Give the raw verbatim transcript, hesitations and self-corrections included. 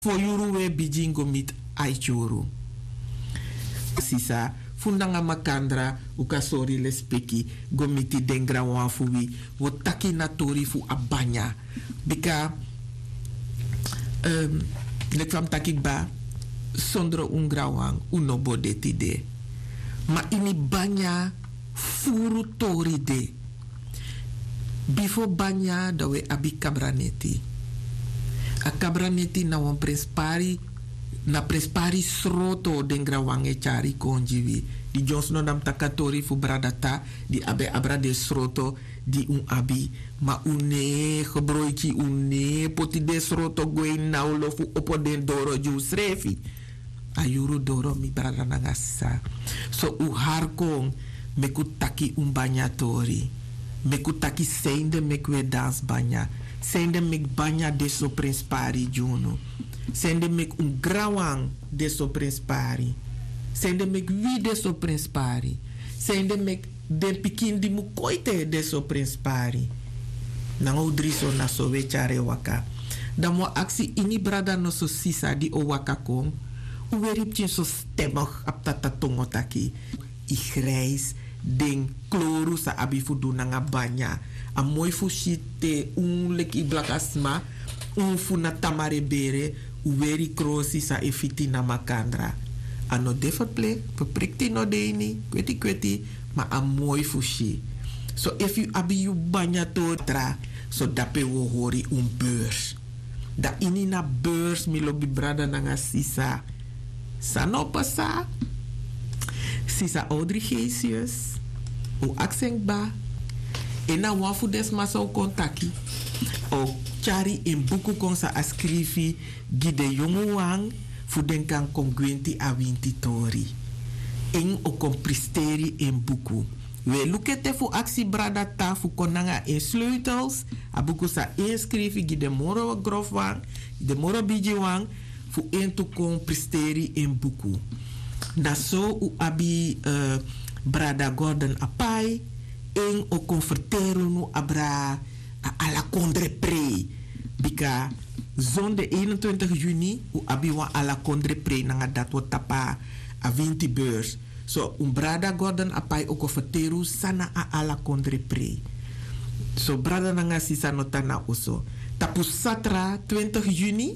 For yuru we bijingo mit aichuru. Sisa fundanga makandra uka sori le speki gomiti dengra wafuwi wo taki natori fu abanya bika um, le kwam takik ba sondro ungrawang uno bodeti de ma ini banya furu tori de before banya dawe abi kabraneti a kabraneti na wan prespari na prespari sroto dengra wange chari konjiwi di jonsno dam takatori fu bradata di abe abra de sroto di un abi ma une gebroiki une poti de sroto gwe naulo fu opo den doro ju srefi ayuru doro mi brada nangasa so u harkong meku taki un banyatori meku taki seinde mekwe dans banya seinde mek banya de so prespari juno sende mek un grawang de so prespari sende mek wi de so prespari sende mek den pikin di mu koite de so prespari nango driso na so wechare waka dan mo aksi ini brada no so sisa di o waka kom u werip chin so stemmig ap tatatongo taki i grijs den kloru sa abi fudu nanga banya a mooi fu shite un leki blakasma un fu na tamare bere uweri krosi sa efiti na makandra. Ano different plek, verprikti no deini, kweti kweti, ma a mooi fushi. So if you abi you banya totra, so dape wo hori un beurs. Da ini na beurs mi lobi brada nanga sisa. Sano pasa, sisa Audrey Geesius, u accent ba, ena wafu desma so kontaki, o chari in buku kon sa askrifi gide jonge wang fu den kan kongwenti a winti tori. In o kompristeri in buku. We lukete fu aksi brada ta fu konanga in sleutels. A buku sa inskrifi gide moro grof wang, de moro biji wang fu in tu kompristeri in buku. Da so u abi uh, brada Gordon apai in o converteru nu abra a ala kondre pre bika zonde eenentwintig juni u abiwa ala kondre pre nanga dat wat tapa a vinti beurs so um brada Gordon apai oko verteru sana a ala kondre pre so brada nanga sisa notana oso tapu satra twintig juni